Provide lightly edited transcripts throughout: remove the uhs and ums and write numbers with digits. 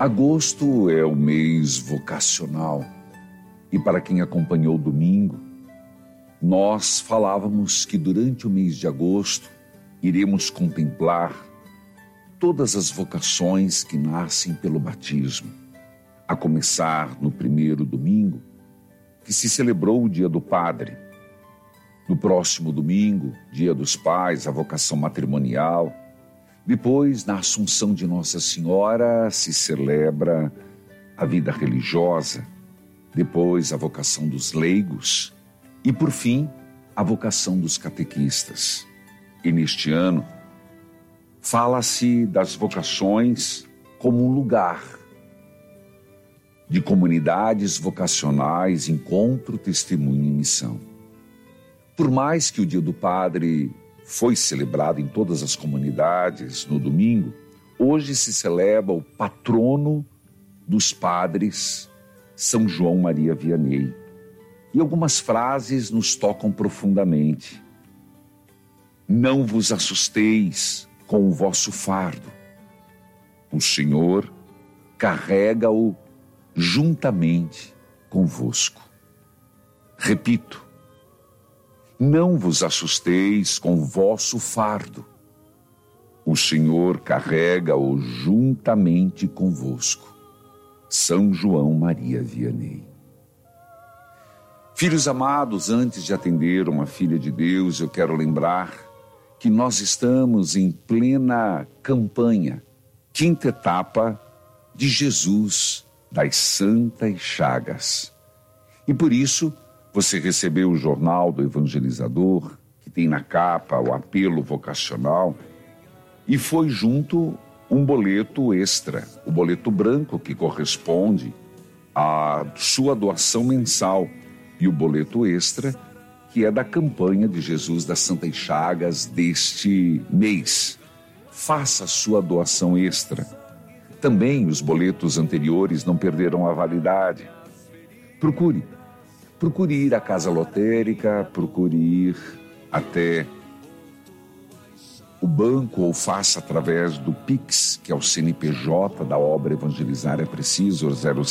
Agosto é o mês vocacional e para quem acompanhou o domingo, nós falávamos que durante o mês de agosto iremos contemplar todas as vocações que nascem pelo batismo, a começar no primeiro domingo, que se celebrou o Dia do Padre. No próximo domingo, Dia dos Pais, a vocação matrimonial. Depois, na Assunção de Nossa Senhora, se celebra a vida religiosa. Depois, a vocação dos leigos. E, por fim, a vocação dos catequistas. E neste ano, fala-se das vocações como um lugar de comunidades vocacionais, encontro, testemunho e missão. Por mais que o Dia do Padre foi celebrado em todas as comunidades no domingo, hoje se celebra o patrono dos padres, São João Maria Vianney. E algumas frases nos tocam profundamente. Não vos assusteis com o vosso fardo. O Senhor carrega-o juntamente convosco. Repito, não vos assusteis com o vosso fardo. O Senhor carrega-o juntamente convosco. São João Maria Vianney. Filhos amados, antes de atender uma filha de Deus, eu quero lembrar que nós estamos em plena campanha, quinta etapa de Jesus das Santas Chagas. E por isso, você recebeu o jornal do evangelizador, que tem na capa o apelo vocacional, e foi junto um boleto extra, o boleto branco que corresponde à sua doação mensal, e o boleto extra que é da campanha de Jesus das Santas Chagas deste mês. Faça a sua doação extra. Também os boletos anteriores não perderam a validade. Procure ir à casa lotérica, procure ir até o banco ou faça através do Pix, que é o CNPJ da obra Evangelizar é Preciso,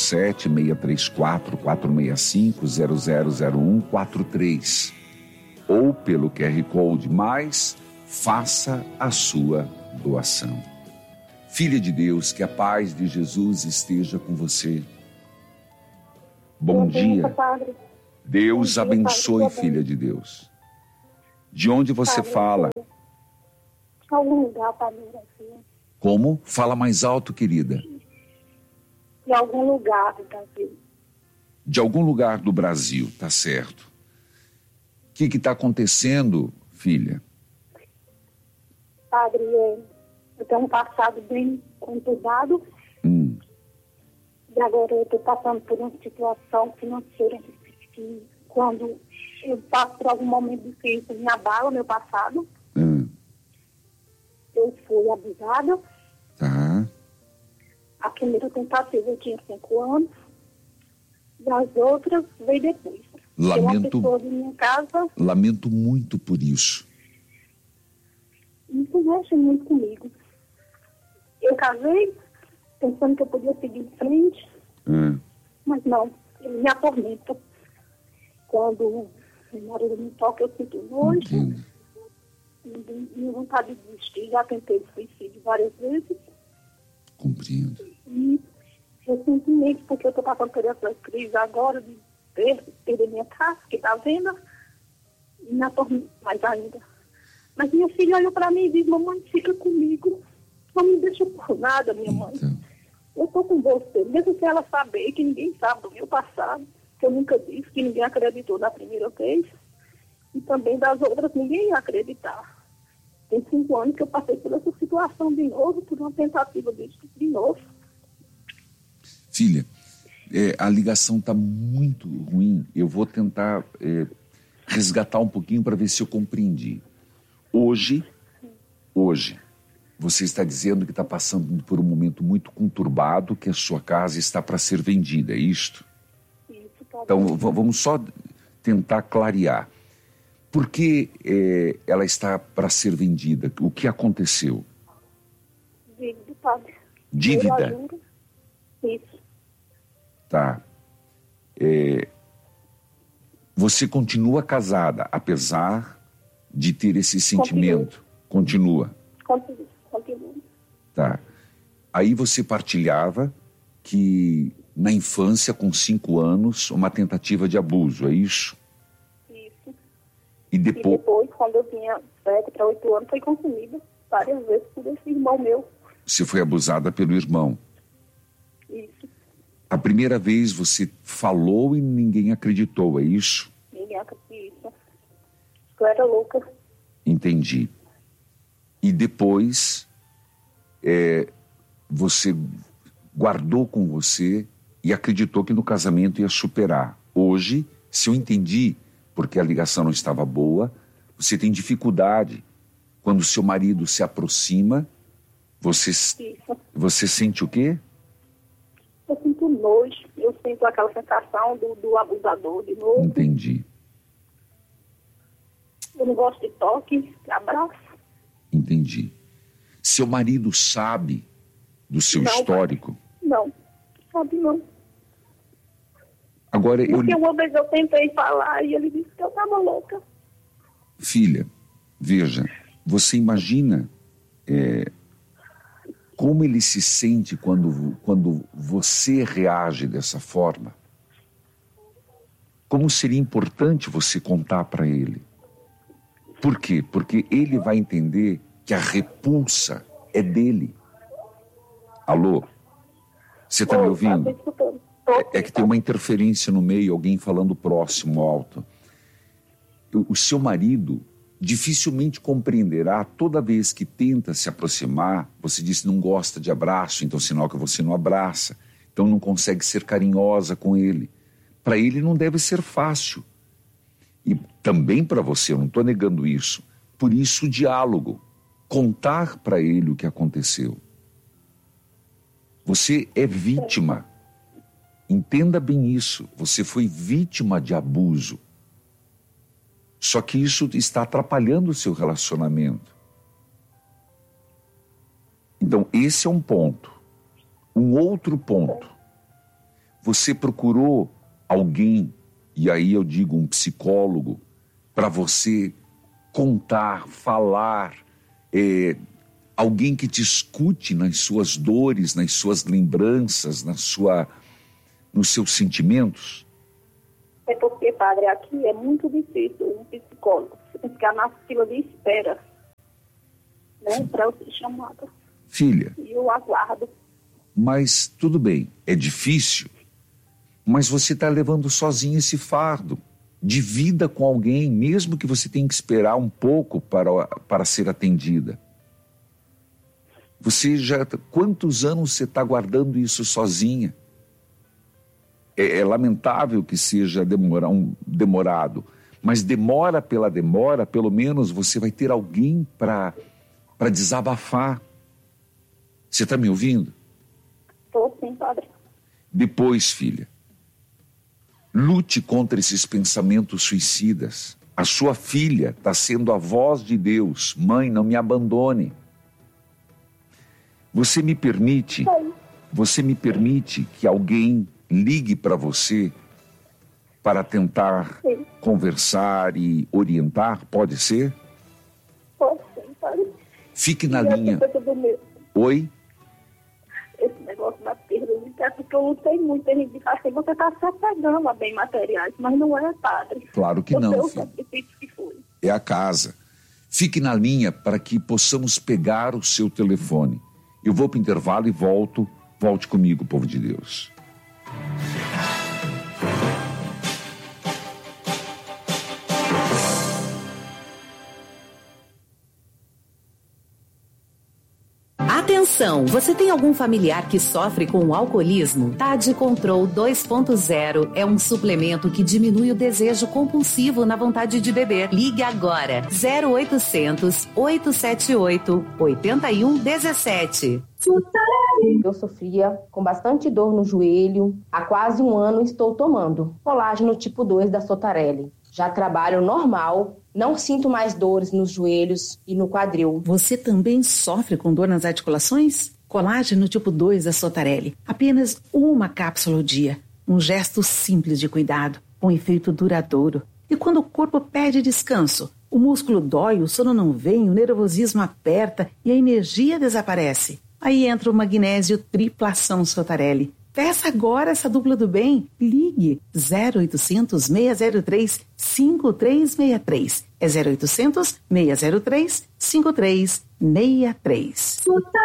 07-634-465-000143. Ou pelo QR Code, mas faça a sua doação. Filha de Deus, que a paz de Jesus esteja com você. Bom dia. Padre. Deus abençoe, filha de Deus. De onde você fala? De algum lugar, Padre. Como? Fala mais alto, querida. De algum lugar do Brasil. De algum lugar do Brasil, tá certo. O que está acontecendo, filha? Padre, eu tenho um passado bem conturbado. E agora eu estou passando por uma situação financeira que, quando eu passo por algum momento difícil, me abala meu passado. Eu fui abusada. Tá. A primeira tentativa eu tinha 5 anos. E as outras veio depois. Uma pessoa de minha casa. Lamento muito por isso. Isso mexe muito comigo. Eu casei pensando que eu podia seguir em frente, mas não, ele me atormenta. Quando meu marido me toca, eu sinto nojo, minha vontade de desistir. Já tentei suicídio várias vezes. Compreendo. E recentemente, porque eu estou passando por essa crise agora de perder minha casa, que está à venda, e me atormenta mais ainda. Mas minha filha olhou para mim e disse: mamãe, fica comigo. Não me deixa por nada, minha mãe. Eu estou com você, mesmo sem ela saber, que ninguém sabe do meu passado, que eu nunca disse, que ninguém acreditou da primeira vez, e também das outras ninguém ia acreditar. Tem 5 anos que eu passei por essa situação de novo, por uma tentativa de novo. Filha, a ligação está muito ruim. Eu vou tentar resgatar um pouquinho para ver se eu compreendi. Hoje, você está dizendo que está passando por um momento muito conturbado, que a sua casa está para ser vendida, é isto? Isso, tá. Então, vamos só tentar clarear. Por que ela está para ser vendida? O que aconteceu? Dívida, padre. Dívida? Isso. Tá. Você continua casada, apesar de ter esse sentimento? Continua. Continua. Tá. Aí você partilhava que na infância, com 5 anos, uma tentativa de abuso, é isso? Isso. E depois, quando eu tinha 7 para 8 anos, foi consumida várias vezes por esse irmão meu. você foi abusada pelo irmão. Isso. A primeira vez você falou e ninguém acreditou, é isso? Ninguém acredita. Eu era louca. Entendi. E depois, você guardou com você e acreditou que no casamento ia superar. Hoje, se eu entendi, porque a ligação não estava boa, você tem dificuldade. Quando seu marido se aproxima, você sente o quê? Eu sinto nojo, eu sinto aquela sensação do abusador de novo. Entendi. Eu não gosto de toque, de abraço. Entendi. Seu marido sabe do seu histórico? Não, sabe não. Agora, porque uma vez eu tentei falar e ele disse que eu estava louca. Filha, veja, você imagina como ele se sente quando você reage dessa forma? Como seria importante você contar para ele? Por quê? Porque ele vai entender que a repulsa é dele. Alô? Você está me ouvindo? É que tem uma interferência no meio, alguém falando próximo, alto. O seu marido dificilmente compreenderá toda vez que tenta se aproximar. Você disse que não gosta de abraço, então sinal que você não abraça. Então não consegue ser carinhosa com ele. Para ele não deve ser fácil. E também para você, eu não estou negando isso. Por isso o diálogo. Contar para ele o que aconteceu. Você é vítima. Entenda bem isso. Você foi vítima de abuso. Só que isso está atrapalhando o seu relacionamento. Então, esse é um ponto. Um outro ponto. Você procurou alguém, e aí eu digo um psicólogo, para você contar, falar, alguém que te escute nas suas dores, nas suas lembranças, nos seus sentimentos? É porque, padre, aqui é muito difícil um psicólogo. Você tem que ficar na fila de espera, né, para eu ser chamada. Filha. E eu aguardo. Mas tudo bem, é difícil, mas você está levando sozinho esse fardo. Divida com alguém, mesmo que você tenha que esperar um pouco para ser atendida. Quantos anos você está guardando isso sozinha? É lamentável que seja demorado, mas demora pela demora, pelo menos você vai ter alguém para desabafar. Você está me ouvindo? Estou sim, padre. Depois, filha, lute contra esses pensamentos suicidas. A sua filha está sendo a voz de Deus. Mãe, não me abandone. Você me permite que alguém ligue para você para tentar conversar e orientar? Pode ser? Pode sim, padre. Fique na linha. Oi? Esse negócio da perda de teto, porque eu lutei muito, a gente diz assim, você está se apegando a bem materiais, mas não é, padre. Claro que não, filho. sacrifício que foi. É a casa. Fique na linha para que possamos pegar o seu telefone. Eu vou para o intervalo e volto. Volte comigo, povo de Deus. Atenção, você tem algum familiar que sofre com o alcoolismo? TAD Control 2.0 é um suplemento que diminui o desejo compulsivo na vontade de beber. Ligue agora, 0800 878 8117. Eu sofria com bastante dor no joelho. Há quase 1 ano estou tomando colágeno tipo 2 da Sotarelli. Já trabalho normal, não sinto mais dores nos joelhos e no quadril. Você também sofre com dor nas articulações? Colágeno tipo 2 da Sotarelli. Apenas uma cápsula ao dia. Um gesto simples de cuidado, com efeito duradouro. E quando o corpo pede descanso, o músculo dói, o sono não vem, o nervosismo aperta e a energia desaparece. Aí entra o magnésio triplação Sotarelli. Peça agora essa dupla do bem. Ligue 0800 603 5363. É 0800 603 5363.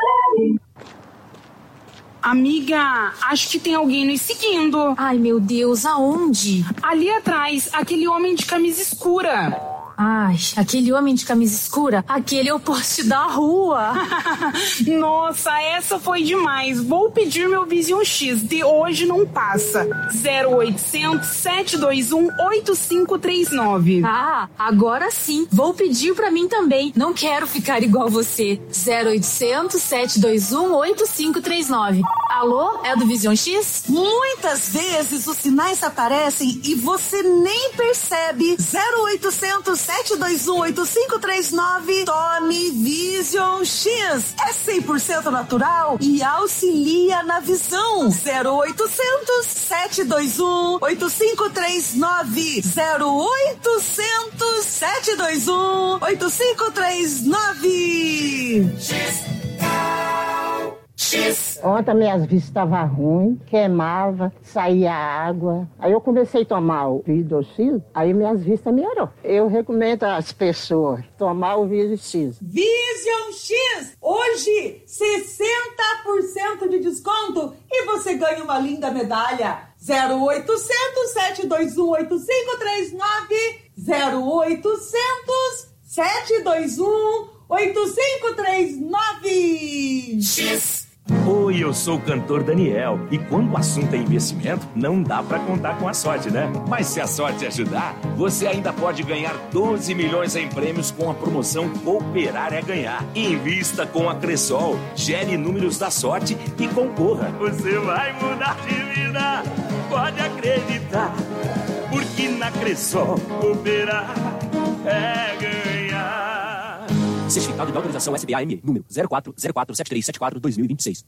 Amiga, acho que tem alguém nos seguindo. Ai, meu Deus, aonde? Ali atrás, aquele homem de camisa escura. Ai, aquele homem de camisa escura, aquele é o poste da rua. Nossa, essa foi demais. Vou pedir meu Vision X, de hoje não passa. 0800 721 8539. Ah, agora sim. Vou pedir pra mim também. Não quero ficar igual você. 0800 721 8539. Alô, é do Vision X? Muitas vezes os sinais aparecem e você nem percebe. 0800 721-8539. Tome Vision X. É 100% natural e auxilia na visão. 0800 721-8539. 0800 721-8539. Ontem minhas vistas estavam ruins, queimava, saía água. Aí eu comecei a tomar o Vision X, aí minhas vistas melhorou. Eu recomendo às pessoas tomar o Vision X. Vision X! Hoje, 60% de desconto e você ganha uma linda medalha. 0800 721-8539. 0800 721-8539. X. Oi, eu sou o cantor Daniel. E quando o assunto é investimento, não dá pra contar com a sorte, né? Mas se a sorte ajudar, você ainda pode ganhar 12 milhões em prêmios com a promoção Cooperar é Ganhar. Invista com a Cressol, gere números da sorte e concorra. Você vai mudar de vida, pode acreditar. Porque na Cressol, cooperar é ganhar. Certificado de autorização SBAM, número 04047374-2026.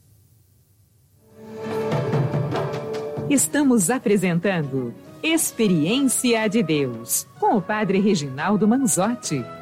Estamos apresentando Experiência de Deus, com o Padre Reginaldo Manzotti.